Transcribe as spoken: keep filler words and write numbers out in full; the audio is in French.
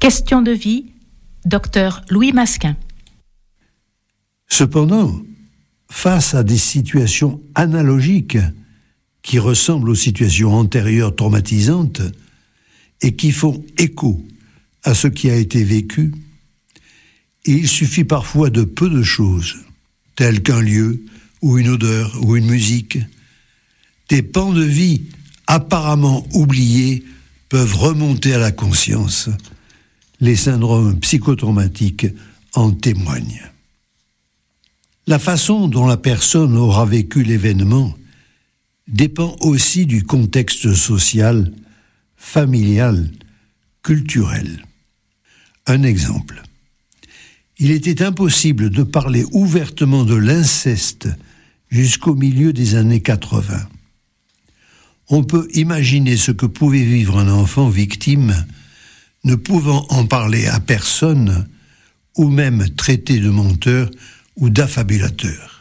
Question de vie, docteur Louis Masquin. Cependant, face à des situations analogiques qui ressemblent aux situations antérieures traumatisantes et qui font écho à ce qui a été vécu, il suffit parfois de peu de choses, telles qu'un lieu ou une odeur ou une musique. Des pans de vie apparemment oubliés peuvent remonter à la conscience. Les syndromes psychotraumatiques en témoignent. La façon dont la personne aura vécu l'événement dépend aussi du contexte social, familial, culturel. Un exemple. Il était impossible de parler ouvertement de l'inceste jusqu'au milieu des années quatre-vingts. On peut imaginer ce que pouvait vivre un enfant victime, ne pouvant en parler à personne, ou même traité de menteur ou d'affabulateur.